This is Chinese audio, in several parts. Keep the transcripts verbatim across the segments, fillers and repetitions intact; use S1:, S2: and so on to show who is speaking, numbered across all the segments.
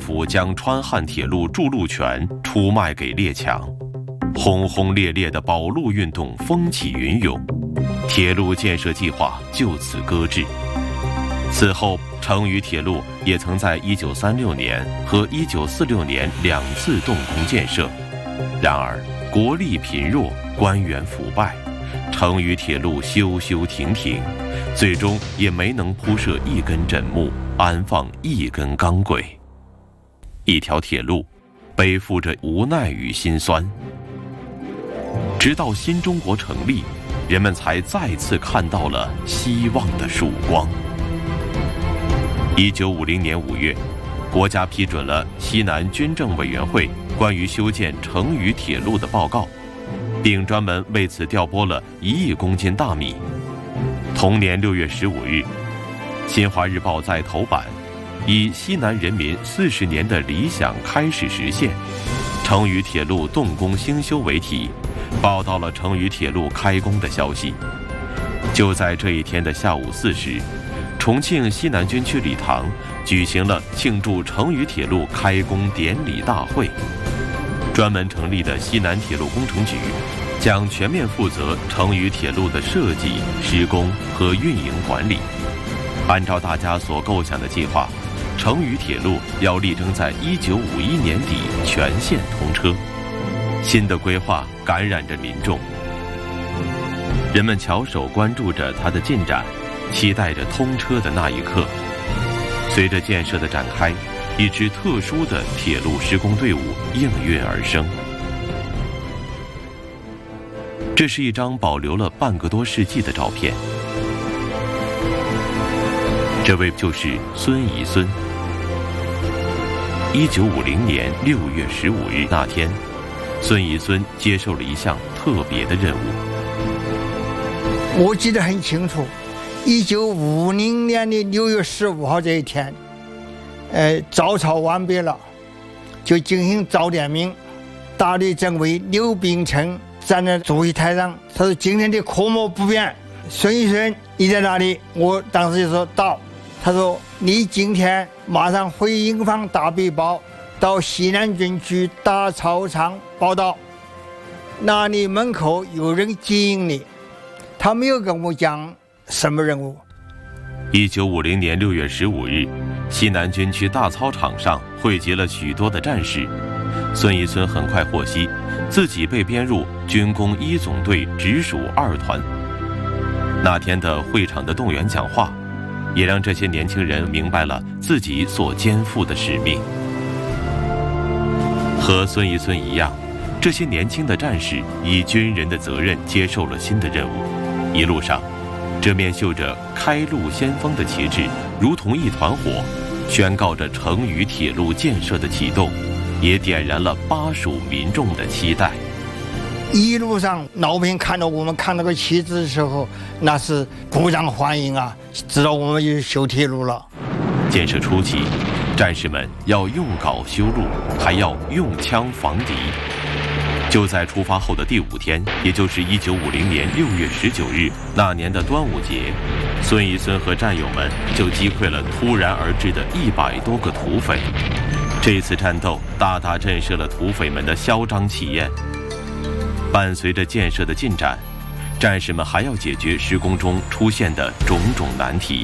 S1: 府将川汉铁路筑路权出卖给列强，轰轰烈烈的保路运动风起云涌，铁路建设计划就此搁置。此后，成渝铁路也曾在一九三六年和一九四六年两次动工建设，然而国力贫弱，官员腐败，成渝铁路修修停停，最终也没能铺设一根枕木，安放一根钢轨。一条铁路背负着无奈与心酸，直到新中国成立，人们才再次看到了希望的曙光。一九五零年五月，国家批准了西南军政委员会关于修建成渝铁路的报告，并专门为此调拨了一亿公斤大米。同年六月十五日，《新华日报》在头版以西南人民四十年的理想开始实现，成渝铁路动工兴修为题，报道了成渝铁路开工的消息。就在这一天的下午四时，重庆西南军区礼堂举行了庆祝成渝铁路开工典礼大会。专门成立的西南铁路工程局将全面负责成渝铁路的设计、施工和运营管理。按照大家所构想的计划，成渝铁路要力争在一九五一年底全线通车。新的规划感染着民众，人们翘首关注着它的进展，期待着通车的那一刻。随着建设的展开，一支特殊的铁路施工队伍应运而生。这是一张保留了半个多世纪的照片，这位就是孙宜孙。一九五零年六月十五日那天，孙宜孙接受了一项特别的任务。
S2: 我记得很清楚，一九五零年的六月十五号这一天，呃，早操完毕了，就进行早点名。大理政委刘秉成站在主席台上，他说：“今天的科目不变。”孙宜孙，你在哪里？我当时就说到。他说：“你今天马上回营房大背包，到西南军区大操场报道，那里门口有人接应你。”他没有跟我讲什么任务。
S1: 一九五零年六月十五日，西南军区大操场上汇集了许多的战士。孙宜孙很快获悉，自己被编入军工一总队直属二团。那天的会场的动员讲话，也让这些年轻人明白了自己所肩负的使命。和孙宜孙一样，这些年轻的战士以军人的责任接受了新的任务。一路上，这面绣着开路先锋的旗帜如同一团火，宣告着成渝铁路建设的启动，也点燃了巴蜀民众的期待。
S2: 一路上老兵看到我们扛那个旗帜的时候，那是鼓掌欢迎啊，知道我们就修铁路了。
S1: 建设初期，战士们要用镐修路，还要用枪防敌。就在出发后的第五天，也就是一九五零年六月十九日那年的端午节，孙宜孙和战友们就击溃了突然而至的一百多个土匪。这次战斗大大震慑了土匪们的嚣张气焰。伴随着建设的进展，战士们还要解决施工中出现的种种难题。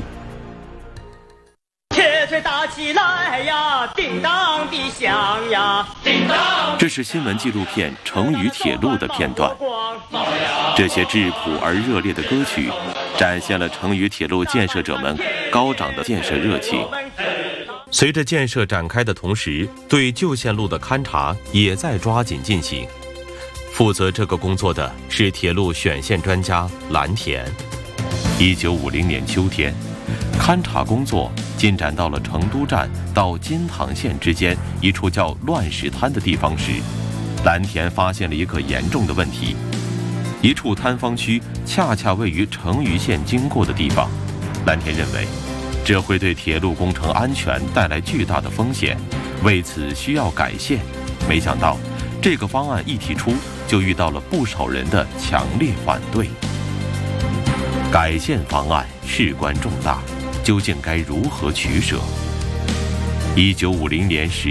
S3: 铁锤打起来呀，叮当的响呀，叮当。
S1: 这是新闻纪录片《成渝铁路》的片段。这些质朴而热烈的歌曲，展现了成渝铁路建设者们高涨的建设热情。随着建设展开的同时，对旧线路的勘察也在抓紧进行。负责这个工作的是铁路选线专家蓝田。一九五零年秋天，勘察工作进展到了成都站到金堂县之间一处叫乱石滩的地方时，蓝田发现了一个严重的问题：一处摊方区恰恰位于成渝线经过的地方。蓝田认为，这会对铁路工程安全带来巨大的风险，为此需要改线。没想到，这个方案一提出，就遇到了不少人的强烈反对。改线方案事关重大，究竟该如何取舍？一九五零年十